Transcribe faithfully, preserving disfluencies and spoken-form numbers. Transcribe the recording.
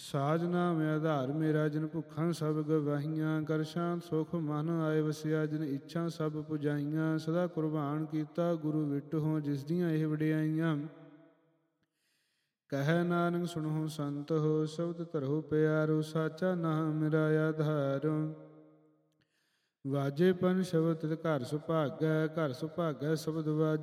ਸਾਜ ਨਾਮ ਆਧਾਰ ਮੇਰਾ ਜਿਨ ਭੁੱਖਾਂ ਸਭ ਗਵਾਹੀਆਂ। ਕਰ ਸ਼ਾਂਤ ਸੁਖ ਮਨ ਆਏ ਵਸਿਆ ਜਿਨ ਇੱਛਾ ਸਭ ਪੁਜਾਈਆਂ। ਸਦਾ ਕੁਰਬਾਨ ਕੀਤਾ ਗੁਰੂ ਵਿਟਹੁ ਜਿਸ ਦੀਆਂ ਇਹ ਵਡਿਆਈਆਂ। ਕਹਿ ਨਾਨਕ ਸੁਣਹੁ ਸੰਤ ਹੋ ਸ਼ਬਦ ਧਰਹੁ ਪਿਆਰੋ। ਸਾਚਾ ਨਾਮ ਮੇਰਾ ਆਧਾਰ ਵਾਜੇ ਪਨ ਸ਼ਬਦ ਤਿਤ ਘਰ ਸੁਭਾਗੈ। ਘਰ ਸੁਭਾਗੈ ਸ਼ਬਦ ਵਾਜੈ